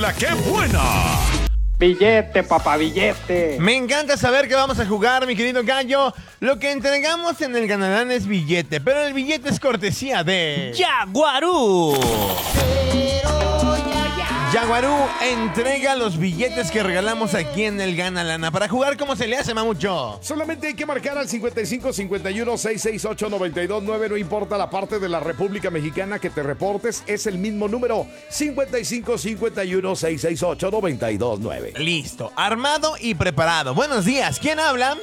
La ¡Qué buena! Billete, papá, billete. Me encanta saber que vamos a jugar, mi querido gallo. Lo que entregamos en el Ganadán es billete, pero el billete es cortesía de... ¡Yaguarú! Yaguarú entrega los billetes que regalamos aquí en el Gana Lana. Para jugar, ¿cómo se le hace, mamucho? Solamente hay que marcar al 55 51 668 929. No importa la parte de la República Mexicana que te reportes, es el mismo número: 55 51 668 929. Listo, armado y preparado. Buenos días, ¿quién habla?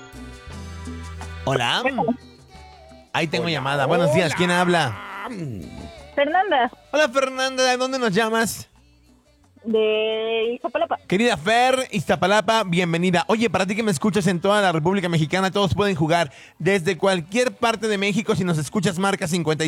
Hola. Ahí tengo llamada. Buenos días, ¿quién habla? Fernanda, Hola, Fernanda, ¿de dónde nos llamas? de Iztapalapa. Querida Fer, Iztapalapa, bienvenida. Oye, para ti que me escuchas en toda la República Mexicana, todos pueden jugar desde cualquier parte de México. Si nos escuchas, marca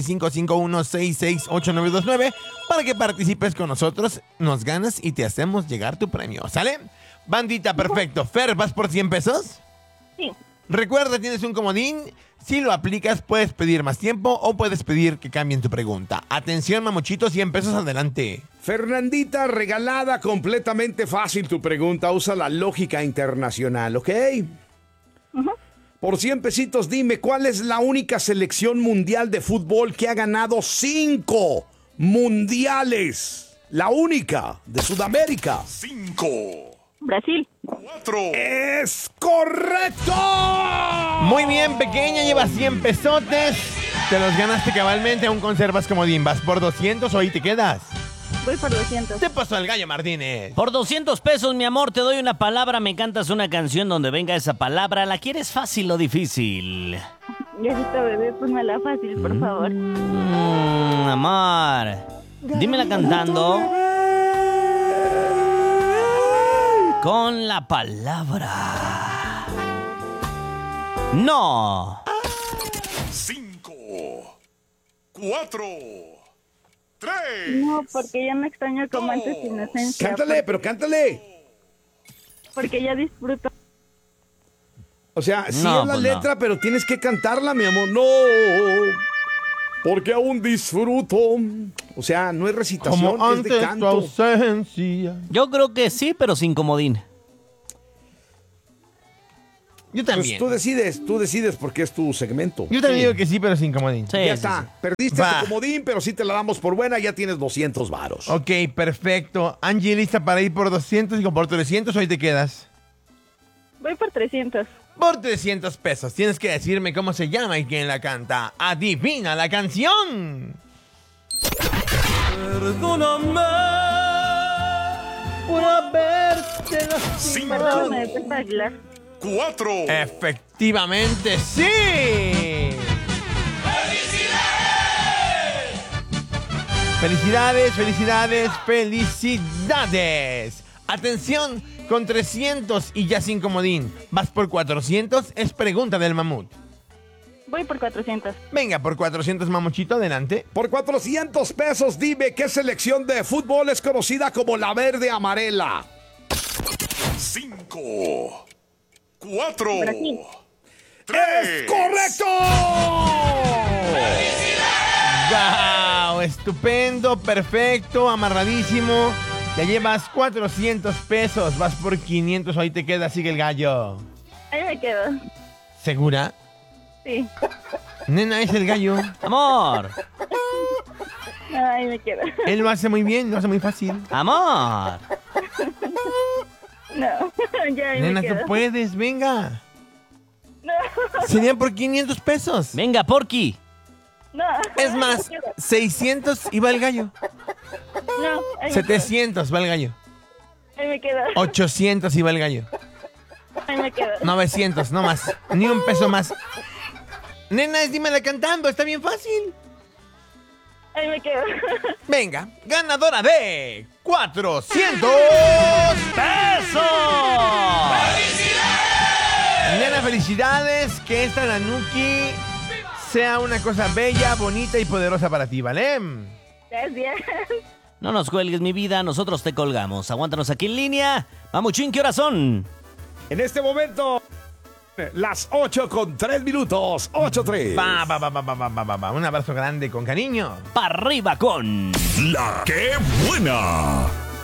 5551668929 para que participes con nosotros, nos ganas y te hacemos llegar tu premio, ¿sale? Bandita, perfecto. Fer, ¿vas por 100 pesos? Sí. Recuerda, tienes un comodín. Si lo aplicas, puedes pedir más tiempo o puedes pedir que cambien tu pregunta. Atención, mamuchito, 100 pesos, adelante. Fernandita, regalada, completamente fácil tu pregunta. Usa la lógica internacional, ¿ok? Por 100 pesitos, dime, ¿cuál es la única selección mundial de fútbol que ha ganado 5 mundiales? La única de Sudamérica. 5. Brasil. 4. ¡Es correcto! Muy bien, pequeña, llevas 100 pesotes. Te los ganaste cabalmente, aún conservas comodín. ¿Vas por 200 o ahí te quedas? Voy por 200. ¿Qué pasó el gallo Martínez? Por 200 pesos, mi amor, te doy una palabra. Me cantas una canción donde venga esa palabra. ¿La quieres fácil o difícil? Viejito bebé, ponmela fácil, por favor. Amor, dímela cantando. Con la palabra. No. 5, 4, 3. No, porque ya me extraño como antes sin inocencia. Cántale, pero cántale. Porque ya disfruto. O sea, sí No, es la pues letra, no. pero tienes que cantarla, mi amor. No, porque aún disfruto. O sea, no es recitación, Como es de antes tu canto. ausencia. Yo creo que sí, pero sin comodín. Yo Pues también. tú decides porque es tu segmento. Yo también digo que sí, pero sin comodín. Sí, Ya sí, está. sí. Perdiste Va. tu comodín, pero sí te la damos por buena. Ya tienes 200 varos. Ok, perfecto. Angie, ¿lista para ir por 200 y por 300 o ahí te quedas? Voy por 300. Por 300 pesos. Tienes que decirme cómo se llama y quién la canta. ¡Adivina la canción! Perdóname por haberte lastimado. Perdóname, de Pepe Aguilar. 4. Efectivamente, sí. ¡Felicidades! ¡Felicidades! ¡Felicidades! Atención, con 300 y ya sin comodín. ¿Vas por 400? Es pregunta del mamut. Voy por 400. Venga, por 400, mamuchito, adelante. Por 400 pesos, dime qué selección de fútbol es conocida como la verde amarela. 5, 4, Brasil. 3. ¡Es correcto! ¡Wow! Estupendo, perfecto, amarradísimo. Ya llevas 400 pesos. Vas por 500, ahí te queda, sigue el gallo. Ahí me quedo. ¿Segura? Sí. Nena, es el gallo. Amor, Ahí me quedo. Él lo hace muy bien, lo hace muy fácil. amor. No, ya ahí Nena, me tú quedo. puedes, venga. No, Serían por 500 pesos. Venga, Porky. no. Es más, 600 y va el gallo. No, ahí me 700 va el gallo. quedo. Ahí me quedo. 800 y va el gallo. Ahí me quedo. 900, no más. Ni un peso más. Nena, dímela cantando, está bien fácil. Ahí me quedo. Venga, ganadora de 400 ¡Pesos! Nena, felicidades. Que esta Nanuki sea una cosa bella, bonita y poderosa para ti, ¿vale? Gracias. No nos cuelgues, mi vida, nosotros te colgamos. Aguántanos aquí en línea. Mamuchín, ¿qué horas son? En este momento, las 8:03. 8:03. Va. Un abrazo grande con cariño. ¡Pa' arriba con... La ¡Qué buena!